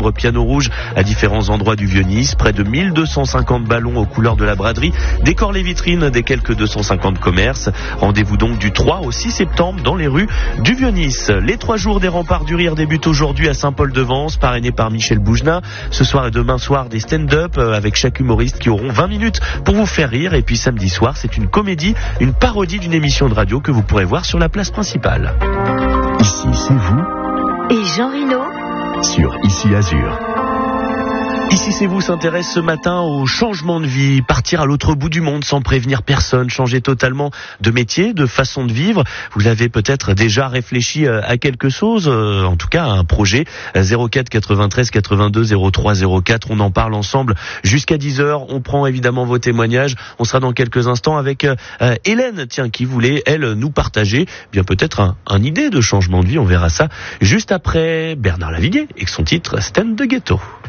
célèbre piano rouge à différents endroits du Vieux-Nice. Près de 1250 ballons aux couleurs de la braderie décorent les vitrines des quelques 250 commerces. Rendez-vous donc du 3 au 6 septembre dans les rues du Vieux-Nice. Les 3 jours des remparts du rire débutent aujourd'hui à Saint-Paul-de-Vence, parrainé par Michel Boujna. Ce soir et demain soir, des stand-up avec chaque humoriste qui auront 20 minutes pour vous faire rire. Et puis samedi soir, c'est une comédie, une parodie d'une émission de radio que vous pourrez voir sur la place principale. Ici, c'est vous. Et Jean Reno Sur Ici Azur. Ici c'est vous s'intéresse ce matin au changement de vie, partir à l'autre bout du monde sans prévenir personne, changer totalement de métier, de façon de vivre. Vous avez peut-être déjà réfléchi à quelque chose, en tout cas à un projet. 04 93 82 03 04, on en parle ensemble jusqu'à 10h. On prend évidemment vos témoignages. On sera dans quelques instants avec Hélène, qui voulait, elle, nous partager bien peut-être un idée de changement de vie. On verra ça juste après Bernard Lavilliers et son titre Stand de Ghetto.